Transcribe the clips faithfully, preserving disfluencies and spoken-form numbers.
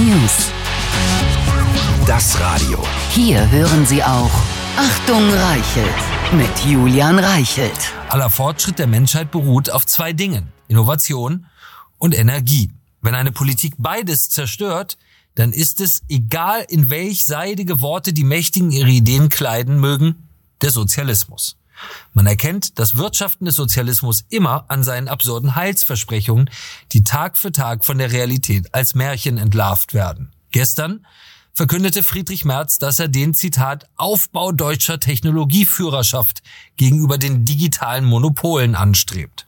News. Das Radio. Hier hören Sie auch Achtung Reichelt mit Julian Reichelt. Aller Fortschritt der Menschheit beruht auf zwei Dingen: Innovation und Energie. Wenn eine Politik beides zerstört, dann ist es, egal in welch seidige Worte die Mächtigen ihre Ideen kleiden mögen, der Sozialismus. Man erkennt das Wirtschaften des Sozialismus immer an seinen absurden Heilsversprechungen, die Tag für Tag von der Realität als Märchen entlarvt werden. Gestern verkündete Friedrich Merz, dass er den, Zitat, Aufbau deutscher Technologieführerschaft gegenüber den digitalen Monopolen anstrebt.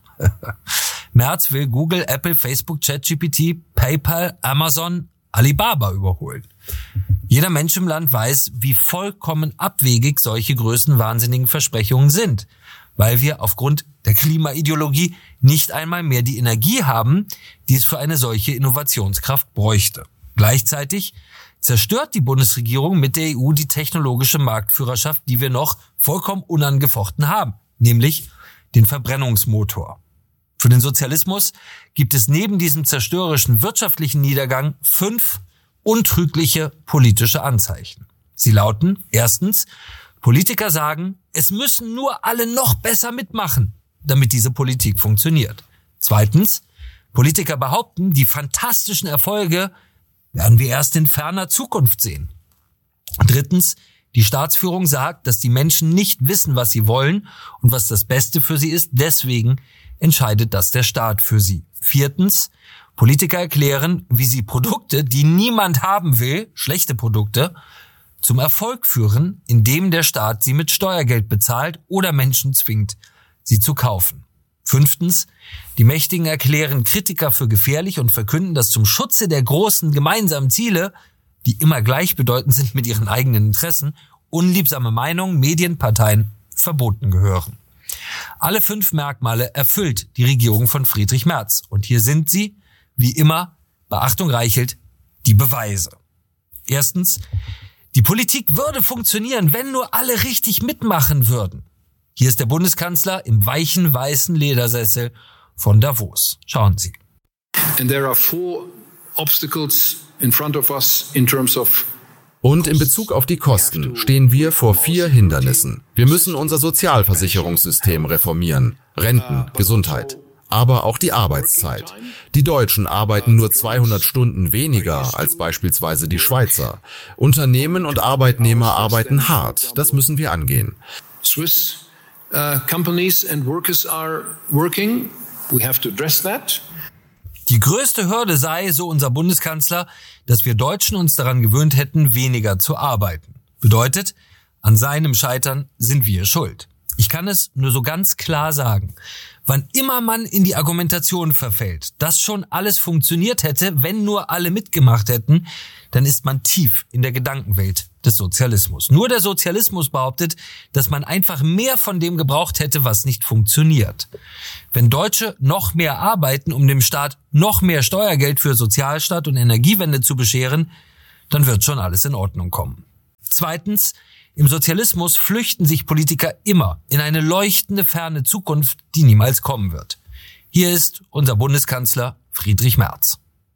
Merz will Google, Apple, Facebook, ChatGPT, PayPal, Amazon, Alibaba überholen. Jeder Mensch im Land weiß, wie vollkommen abwegig solche größenwahnsinnigen Versprechungen sind, weil wir aufgrund der Klimaideologie nicht einmal mehr die Energie haben, die es für eine solche Innovationskraft bräuchte. Gleichzeitig zerstört die Bundesregierung mit der E U die technologische Marktführerschaft, die wir noch vollkommen unangefochten haben, nämlich den Verbrennungsmotor. Für den Sozialismus gibt es neben diesem zerstörerischen wirtschaftlichen Niedergang fünf untrügliche politische Anzeichen. Sie lauten: Erstens, Politiker sagen, es müssen nur alle noch besser mitmachen, damit diese Politik funktioniert. Zweitens, Politiker behaupten, die fantastischen Erfolge werden wir erst in ferner Zukunft sehen. Drittens, die Staatsführung sagt, dass die Menschen nicht wissen, was sie wollen und was das Beste für sie ist. Deswegen entscheidet das der Staat für sie. Viertens, Politiker erklären, wie sie Produkte, die niemand haben will, schlechte Produkte, zum Erfolg führen, indem der Staat sie mit Steuergeld bezahlt oder Menschen zwingt, sie zu kaufen. Fünftens, die Mächtigen erklären Kritiker für gefährlich und verkünden, dass zum Schutze der großen gemeinsamen Ziele, die immer gleichbedeutend sind mit ihren eigenen Interessen, unliebsame Meinungen, Medien, Parteien verboten gehören. Alle fünf Merkmale erfüllt die Regierung von Friedrich Merz. Und hier sind sie, wie immer, bei Achtung Reichelt, die Beweise. Erstens, die Politik würde funktionieren, wenn nur alle richtig mitmachen würden. Hier ist der Bundeskanzler im weichen, weißen Ledersessel von Davos. Schauen Sie. And there are four obstacles in front of us in terms of Und in Bezug auf die Kosten stehen wir vor vier Hindernissen. Wir müssen unser Sozialversicherungssystem reformieren, Renten, Gesundheit, aber auch die Arbeitszeit. Die Deutschen arbeiten nur zweihundert Stunden weniger als beispielsweise die Schweizer. Unternehmen und Arbeitnehmer arbeiten hart, das müssen wir angehen. Swiss uh, companies and workers are working. We have to address that. Die größte Hürde sei, so unser Bundeskanzler, dass wir Deutschen uns daran gewöhnt hätten, weniger zu arbeiten. Bedeutet, an seinem Scheitern sind wir schuld. Ich kann es nur so ganz klar sagen. Wann immer man in die Argumentation verfällt, dass schon alles funktioniert hätte, wenn nur alle mitgemacht hätten, dann ist man tief in der Gedankenwelt des Sozialismus. Nur der Sozialismus behauptet, dass man einfach mehr von dem gebraucht hätte, was nicht funktioniert. Wenn Deutsche noch mehr arbeiten, um dem Staat noch mehr Steuergeld für Sozialstaat und Energiewende zu bescheren, dann wird schon alles in Ordnung kommen. Zweitens, im Sozialismus flüchten sich Politiker immer in eine leuchtende ferne Zukunft, die niemals kommen wird. Hier ist unser Bundeskanzler Friedrich Merz.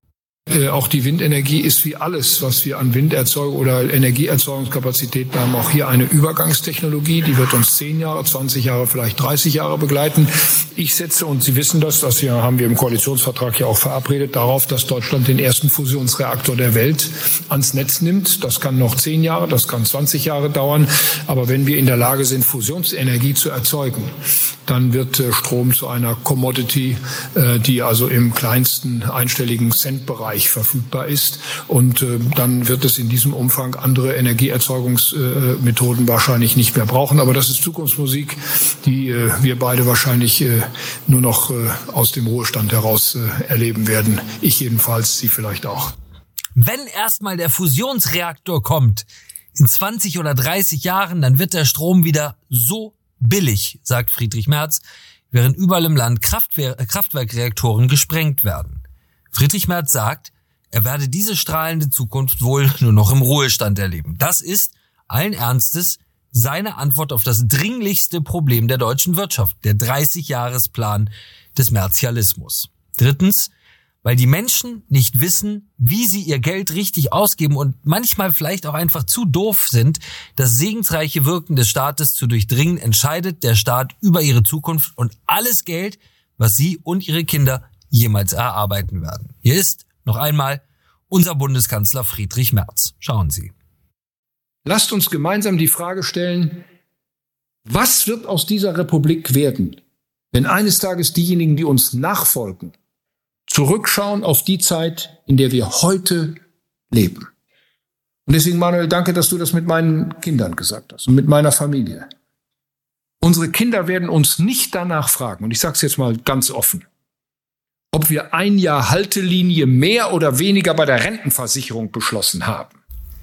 Äh, auch die Windenergie ist wie alles, was wir an Winderzeugung oder Energieerzeugungskapazitäten haben, auch hier eine Übergangstechnologie. Die wird uns zehn Jahre, zwanzig Jahre, vielleicht dreißig Jahre begleiten. Ich setze, und Sie wissen das, das hier haben wir im Koalitionsvertrag ja auch verabredet, darauf, dass Deutschland den ersten Fusionsreaktor der Welt ans Netz nimmt. Das kann noch zehn Jahre, das kann zwanzig Jahre dauern. Aber wenn wir in der Lage sind, Fusionsenergie zu erzeugen, dann wird äh, Strom zu einer Commodity, äh, die also im kleinsten einstelligen Centbereich verfügbar ist. Und äh, dann wird es in diesem Umfang andere Energieerzeugungsmethoden äh, wahrscheinlich nicht mehr brauchen. Aber das ist Zukunftsmusik, die äh, wir beide wahrscheinlich äh, nur noch äh, aus dem Ruhestand heraus äh, erleben werden. Ich jedenfalls, Sie vielleicht auch. Wenn erstmal der Fusionsreaktor kommt, in zwanzig oder dreißig Jahren, dann wird der Strom wieder so billig, sagt Friedrich Merz, während überall im Land Kraftwer- Kraftwerkreaktoren gesprengt werden. Friedrich Merz sagt, er werde diese strahlende Zukunft wohl nur noch im Ruhestand erleben. Das ist, allen Ernstes, seine Antwort auf das dringlichste Problem der deutschen Wirtschaft, der dreißig-Jahres-Plan des Merzialismus. Drittens, weil die Menschen nicht wissen, wie sie ihr Geld richtig ausgeben und manchmal vielleicht auch einfach zu doof sind, das segensreiche Wirken des Staates zu durchdringen, entscheidet der Staat über ihre Zukunft und alles Geld, was sie und ihre Kinder jemals erarbeiten werden. Hier ist noch einmal unser Bundeskanzler Friedrich Merz. Schauen Sie. Lasst uns gemeinsam die Frage stellen, was wird aus dieser Republik werden, wenn eines Tages diejenigen, die uns nachfolgen, zurückschauen auf die Zeit, in der wir heute leben. Und deswegen, Manuel, danke, dass du das mit meinen Kindern gesagt hast und mit meiner Familie. Unsere Kinder werden uns nicht danach fragen, und ich sage es jetzt mal ganz offen, ob wir ein Jahr Haltelinie mehr oder weniger bei der Rentenversicherung beschlossen haben.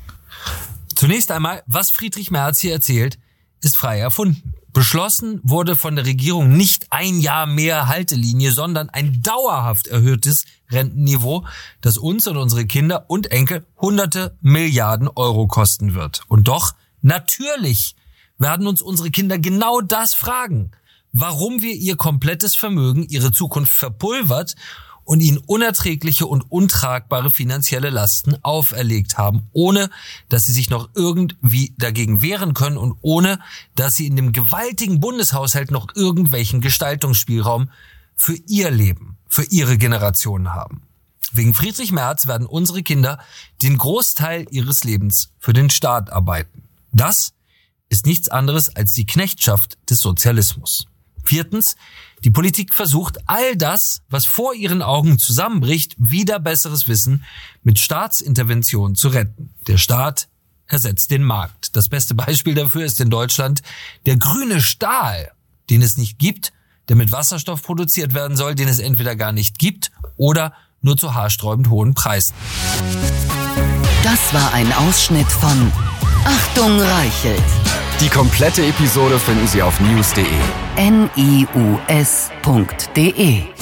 Zunächst einmal, was Friedrich Merz hier erzählt, ist frei erfunden. Beschlossen wurde von der Regierung nicht ein Jahr mehr Haltelinie, sondern ein dauerhaft erhöhtes Rentenniveau, das uns und unsere Kinder und Enkel hunderte Milliarden Euro kosten wird. Und doch, natürlich werden uns unsere Kinder genau das fragen, warum wir ihr komplettes Vermögen, ihre Zukunft verpulvert und ihnen unerträgliche und untragbare finanzielle Lasten auferlegt haben, ohne dass sie sich noch irgendwie dagegen wehren können und ohne dass sie in dem gewaltigen Bundeshaushalt noch irgendwelchen Gestaltungsspielraum für ihr Leben, für ihre Generation haben. Wegen Friedrich Merz werden unsere Kinder den Großteil ihres Lebens für den Staat arbeiten. Das ist nichts anderes als die Knechtschaft des Sozialismus. Viertens, die Politik versucht, all das, was vor ihren Augen zusammenbricht, wider besseres Wissen mit Staatsintervention zu retten. Der Staat ersetzt den Markt. Das beste Beispiel dafür ist in Deutschland der grüne Stahl, den es nicht gibt, der mit Wasserstoff produziert werden soll, den es entweder gar nicht gibt oder nur zu haarsträubend hohen Preisen. Das war ein Ausschnitt von Achtung Reichelt. Die komplette Episode finden Sie auf news punkt de. N I U S punkt de